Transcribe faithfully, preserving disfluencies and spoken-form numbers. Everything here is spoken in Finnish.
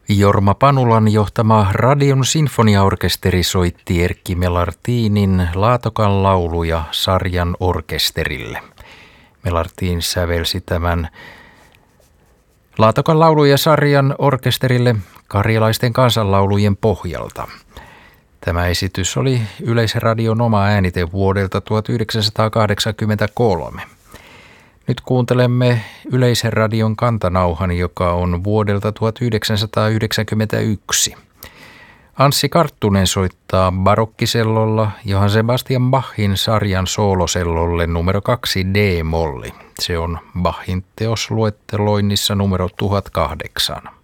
Jorma Panulan johtama Radion sinfoniaorkesteri soitti Erkki Melartinin Laatokan lauluja sarjan orkesterille. Melartin sävelsi tämän Laatokan lauluja sarjan orkesterille karjalaisten kansanlaulujen pohjalta. Tämä esitys oli Yleisradion oma äänite vuodelta tuhatyhdeksänsataakahdeksankymmentäkolme. Nyt kuuntelemme Yleisradion kantanauhan, joka on vuodelta tuhatyhdeksänsataayhdeksänkymmentäyksi. Anssi Karttunen soittaa barokkisellolla Johann Sebastian Bachin sarjan soolosellolle numero kaksi D-molli. Se on Bachin teosluetteloinnissa numero tuhatkahdeksan.